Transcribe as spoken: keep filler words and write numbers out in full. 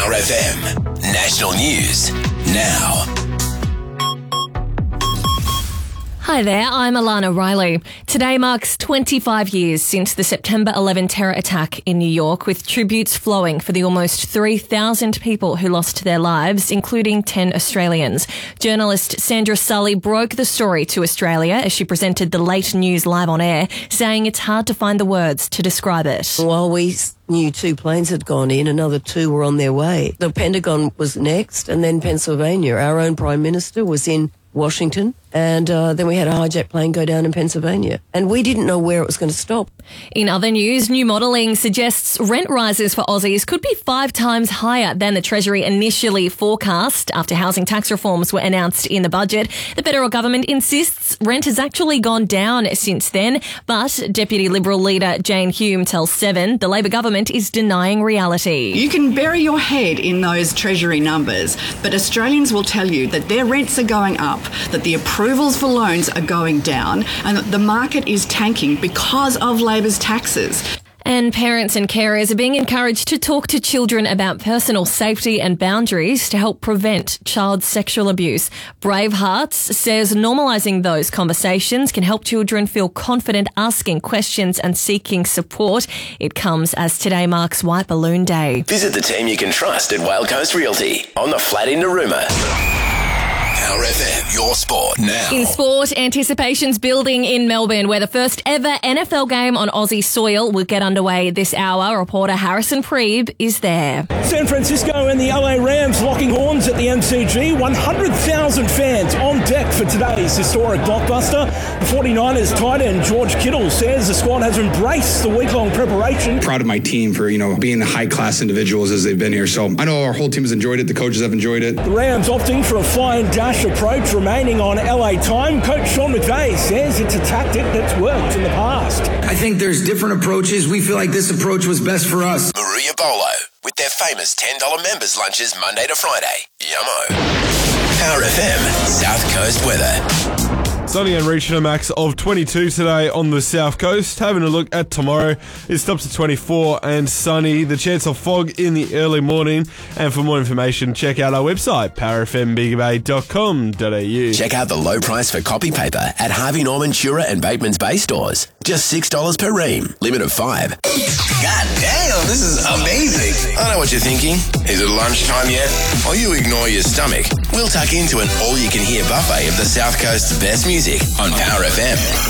Power F M. National News now. Hi there, I'm Alana Riley. Today marks twenty-five years since the September eleventh terror attack in New York, with tributes flowing for the almost three thousand people who lost their lives, including ten Australians. Journalist Sandra Sully broke the story to Australia as she presented the late news live on air, saying it's hard to find the words to describe it. While we knew two planes had gone in, another two were on their way. The Pentagon was next, and then Pennsylvania. Our own Prime Minister was in Washington, and uh, then we had a hijacked plane go down in Pennsylvania. And we didn't know where it was going to stop. In other news, new modelling suggests rent rises for Aussies could be five times higher than the Treasury initially forecast after housing tax reforms were announced in the budget. The federal government insists rent has actually gone down since then, but Deputy Liberal leader Jane Hume tells Seven the Labor government is denying reality. You can bury your head in those Treasury numbers, but Australians will tell you that their rents are going up, that the approvals for loans are going down, and that the market is tanking because of Labor's taxes. And parents and carers are being encouraged to talk to children about personal safety and boundaries to help prevent child sexual abuse. Bravehearts says normalising those conversations can help children feel confident asking questions and seeking support. It comes as today marks White Balloon Day. Visit the team you can trust at Whale Coast Realty on the flat in Narooma. Power F M, your sport now. In sport, anticipation's building in Melbourne, where the first ever N F L game on Aussie soil will get underway this hour. Reporter Harrison Preeb is there. San Francisco and the L A Rams locking horns at the M C G. one hundred thousand fans on deck for today's historic blockbuster. The forty-niners tight end George Kittle says the squad has embraced the week-long preparation. Proud of my team for, you know, being the high-class individuals as they've been here. So I know our whole team has enjoyed it. The coaches have enjoyed it. The Rams opting for a fly and dash approach, remaining on L A time. Coach Sean McVay says it's a tactic that's worked in the past. I think there's different approaches. We feel like this approach was best for us. Maria Bolo with their famous ten dollars members lunches Monday to Friday. Yummo. Power F M South Coast weather. Sunny and reaching a max of twenty-two today on the south coast. Having a look at tomorrow, it stops at twenty-four and sunny. The chance of fog in the early morning. And for more information, check out our website, power f m bega bay dot com dot a u. Check out the low price for copy paper at Harvey Norman, Tura and Bateman's Bay stores. Just six dollars per ream. Limit of five. God damn, this is amazing. I know what you're thinking. Is it lunchtime yet? Or you ignore your stomach. We'll tuck into an all-you-can-hear buffet of the South Coast's best music on Power F M.